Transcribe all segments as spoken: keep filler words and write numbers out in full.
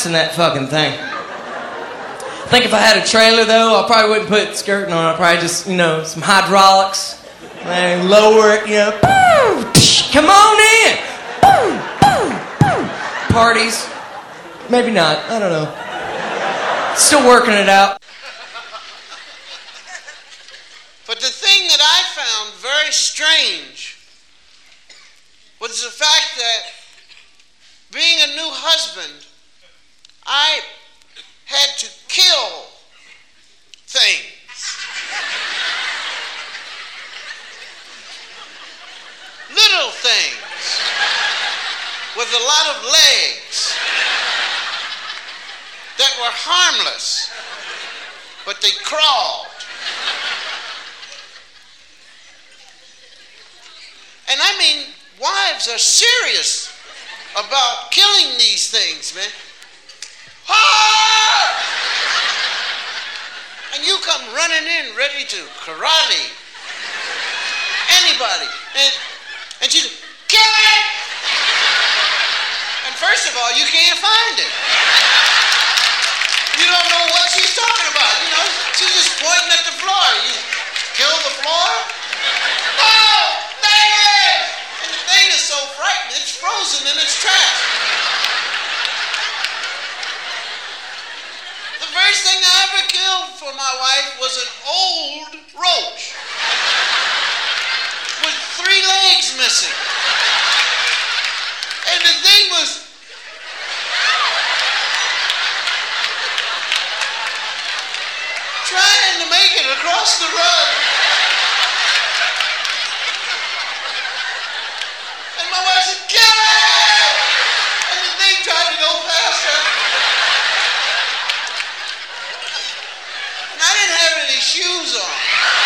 in that fucking thing. I think if I had a trailer, though, I probably wouldn't put skirting on. I'd probably just, you know, some hydraulics. And lower it, you know. Boom, tsh, come on in. Boom, boom, boom. Parties. Maybe not. I don't know. Still working it out. But the thing that I found very strange was the fact that being a new husband, I had to kill things. Little things with a lot of legs that were harmless, but they crawled. And I mean, wives are serious about killing these things, man. Ah! And you come running in ready to karate anybody. And, and she said, kill it! And first of all, you can't find it. You don't know what she's talking about. You know, she's just pointing at the floor. You kill the floor? Oh, there it is! And the thing is so frightening, it's frozen in its tracks. The first thing I ever killed for my wife was an old roach with three legs missing. And the thing was trying to make it across the rug. And my wife said, kill it! And the thing tried to go faster. And I didn't have any shoes on.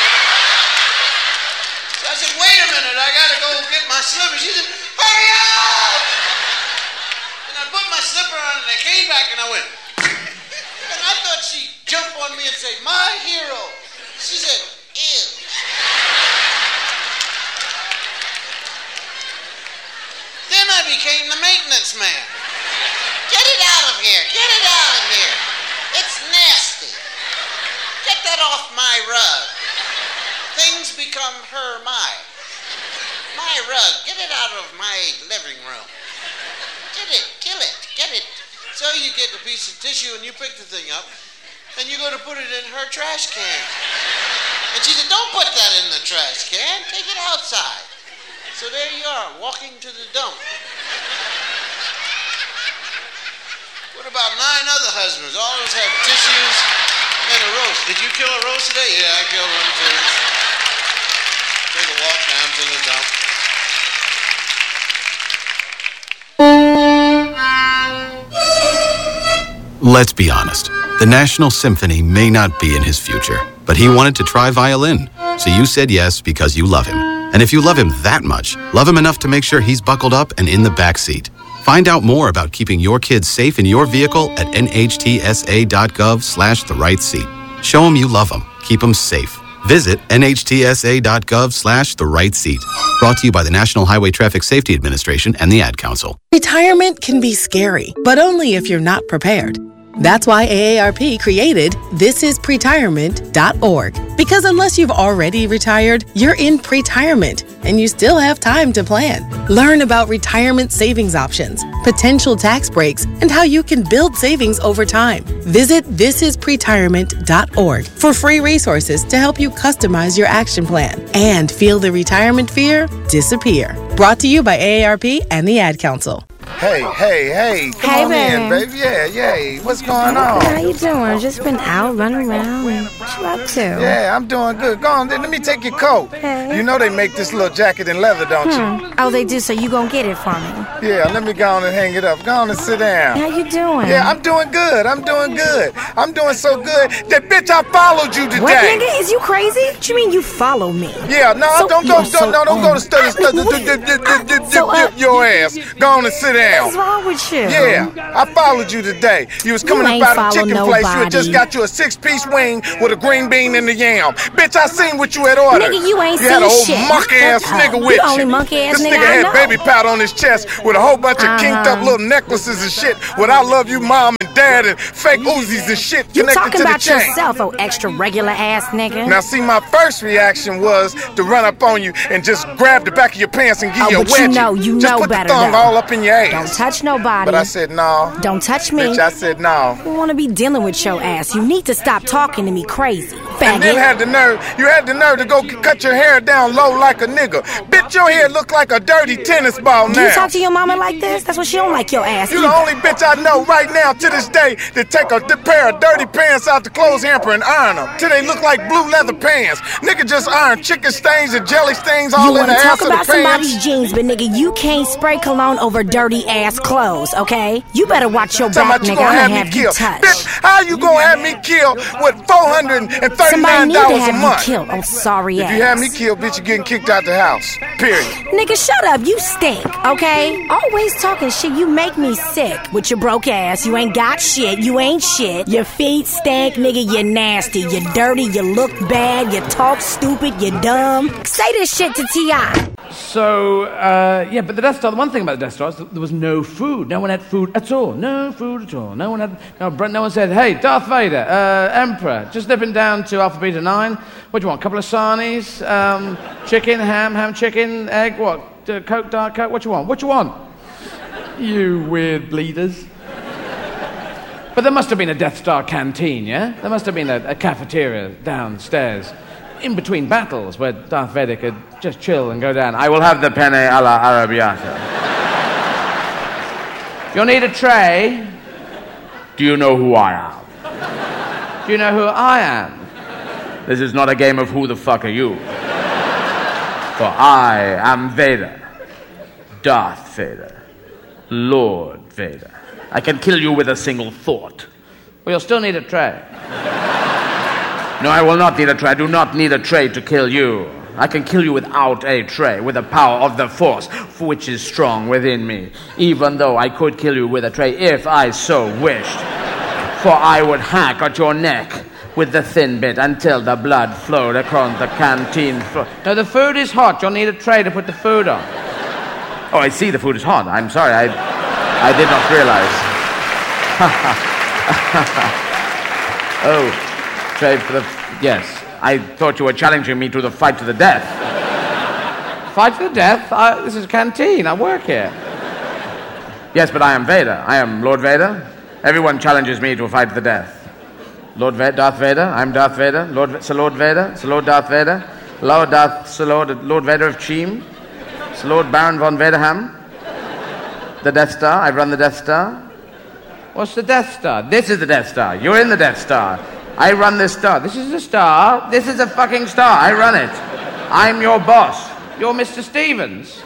So I said, wait a minute, I gotta go get my slippers. She said, hurry up! And I put my slipper on and I came back and I went, and I thought she'd jump on me and say, my hero. She said, ew. Then I became the maintenance man. Get it out of here. Get it out of here. It's nasty. Get that off my rug. Things become her, my. My rug. Get it out of my living room. Get it. Kill it. Get it. So you get a piece of tissue and you pick the thing up and you go to put it in her trash can. And she said, don't put that in the trash can. Take it outside. So there you are, walking to the dump. What about nine other husbands? All of us have tissues and a roast. Did you kill a roast today? Yeah, I killed one too. Take a walk down to the dump. Let's be honest. The National Symphony may not be in his future, but he wanted to try violin. So you said yes because you love him. And if you love him that much, love him enough to make sure he's buckled up and in the back seat. Find out more about keeping your kids safe in your vehicle at nhtsa.gov slash the right seat. Show him you love him. Keep him safe. Visit nhtsa.gov slash the right seat. Brought to you by the National Highway Traffic Safety Administration and the Ad Council. Retirement can be scary, but only if you're not prepared. That's why A A R P created this is pretirement dot org. Because unless you've already retired, you're in pretirement, and you still have time to plan. Learn about retirement savings options, potential tax breaks, and how you can build savings over time. Visit this is pretirement dot org for free resources to help you customize your action plan and feel the retirement fear disappear. Brought to you by A A R P and the Ad Council. Hey, hey, hey, come hey, on baby. in, baby. Yeah, yeah. What's going on? How you doing? Just been out running around. What you up to? Yeah, I'm doing good. Go on, let me take your coat. Hey. You know they make this little jacket in leather, don't hmm. you? Oh, they do, so you gonna get it for me? Yeah, let me go on and hang it up. Go on and sit down. How you doing? Yeah, I'm doing good. I'm doing good. I'm doing so good that, bitch, I followed you today. What, nigga? Is you crazy? What you mean you follow me? Yeah, no, so, don't go, yeah, don't, so, no, don't um, go to study, study, dip, dip, dip, dip, so, uh, dip your ass. Go on and sit down. What's wrong with you? Yeah, I followed you today. You was coming You up ain't out of chicken follow place. You had just nobody. got you a six-piece wing with a green bean and the yam. Bitch, I seen what you had ordered. Nigga, you ain't You had an seen old shit. monkey-ass Uh, nigga you with the you. only monkey-ass this nigga nigga I had know. baby powder on his chest with a whole bunch of kinked up Uh-huh. little necklaces and shit with I love you, mom and dad, and fake Uzis and shit You connected talking to the about chain. yourself, oh extra regular ass nigga. Now, see, my first reaction was to run up on you and just grab the back of your pants and give Oh, you a but you wedgie. know, you just know put better the thong though. all up in your ass. Don't touch nobody. But I said no. Don't touch me. Bitch, I said no. I don't want to be dealing with your ass. You need to stop talking to me crazy. And then Faggot. had the nerve, you had the nerve to go c- cut your hair down low like a nigga. Bitch, your hair look like a dirty tennis ball Do you now. talk to your mama like this? That's what she don't like your ass. You the only bitch I know right now to this day that take a th- pair of dirty pants out the clothes hamper and iron them till they look like blue leather pants. Nigga just iron chicken stains and jelly stains all You in want the to ass talk of the about pants. somebody's jeans, but nigga, you can't spray cologne over dirty ass clothes, okay? You better watch your Talking back, about you nigga. gonna I'm have gonna me have you killed. touched. Bitch, how you gonna have me killed with four hundred thirty-nine Somebody need to dollars a have month? you killed. Oh, sorry If ass. you have me killed, bitch, you getting kicked out the house. Period. Nigga, shut up. You stink, okay? Always talking shit. You make me sick with your broke ass. You ain't got shit. You ain't shit. Your feet stink, nigga. You're nasty. You're dirty. You look bad. You talk stupid. You dumb. Say this shit to T I So, uh, yeah, but the Death Star, the one thing about the Death Star is that there was no food. No one had food at all. No food at all. No one had, no, Brent, no one said, hey, Darth Vader, uh, Emperor, just nipping down to Alpha Beta nine. What do you want, a couple of sarnies, um, chicken, ham, ham, chicken, egg, what, uh, Coke, Diet Coke, what you want? What you want? You weird bleeders. But there must have been a Death Star canteen, yeah? There must have been a, a cafeteria downstairs, in between battles, where Darth Vader could just chill and go down. I will have the penne alla arrabbiata. You'll need a tray. Do you know who I am? Do you know who I am? This is not a game of who the fuck are you. For I am Vader. Darth Vader. Lord Vader. I can kill you with a single thought. But you'll still need a tray. No, I will not need a tray. I do not need a tray to kill you. I can kill you without a tray, with the power of the Force, which is strong within me. Even though I could kill you with a tray if I so wished. For I would hack at your neck with the thin bit until the blood flowed across the canteen floor. No, the food is hot. You'll need a tray to put the food on. Oh, I see the food is hot. I'm sorry. I, I did not realize. Oh, tray for the... Yes. I thought you were challenging me to the fight to the death. Fight to the death? I, this is a canteen. I work here. Yes, but I am Vader. I am Lord Vader. Everyone challenges me to a fight to the death. Lord Vader, Darth Vader. I'm Darth Vader. Lord, Sir Lord Vader. Sir Lord Darth Vader. Lord Darth, Sir Lord, Lord Vader of Cheam. Sir Lord Baron von Vaderham. The Death Star. I run the Death Star. What's the Death Star? This is the Death Star. You're in the Death Star. I run this star. This is a star. This is a fucking star. I run it. I'm your boss. You're Mister Stevens.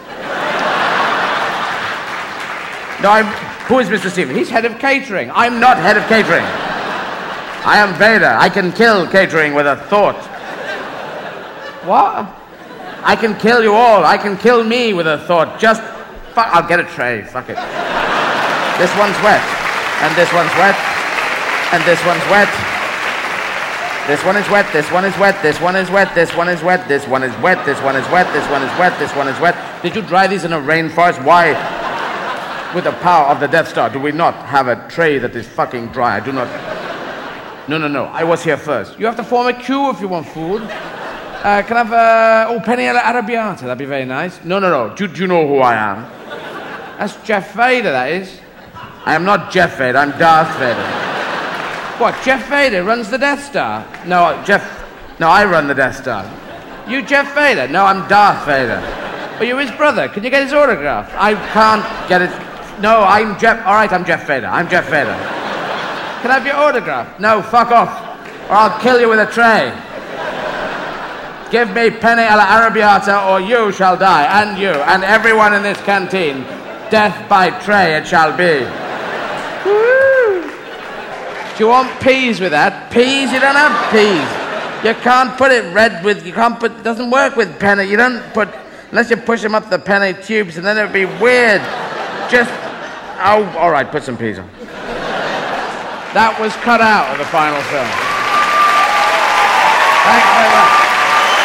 No, I'm... Who is Mister Stevens? He's head of catering. I'm not head of catering. I am Vader. I can kill catering with a thought. What? I can kill you all. I can kill me with a thought. Just... Fuck. I'll get a tray. Fuck it. This one's wet. And this one's wet. And this one's wet. This one is wet, this one is wet, this one is wet, this one is wet, this one is wet, this one is wet, this one is wet, this one is wet. Did you dry these in a rainforest? Why, with the power of the Death Star, do we not have a tray that is fucking dry? I do not... No, no, no, I was here first. You have to form a queue if you want food. Uh, can I have, uh, oh, penne alla arrabbiata, that'd be very nice. No, no, no, do, do you know who I am? That's Jeff Vader, that is. I am not Jeff Vader, I'm Darth Vader. What, Jeff Vader runs the Death Star? No, Jeff... No, I run the Death Star. You Jeff Vader? No, I'm Darth Vader. But you're his brother. Can you get his autograph? I can't get it... No, I'm Jeff... All right, I'm Jeff Vader. I'm Jeff Vader. Can I have your autograph? No, fuck off. Or I'll kill you with a tray. Give me penne alla arrabbiata or you shall die. And you. And everyone in this canteen. Death by tray it shall be. Woo! Do you want peas with that? Peas? You don't have peas. You can't put it red with... You can't put... It doesn't work with penne. You don't put... Unless you push them up the penne tubes, and then it would be weird. Just Oh, all right, put some peas on. That was cut out of the final film. Thanks very much.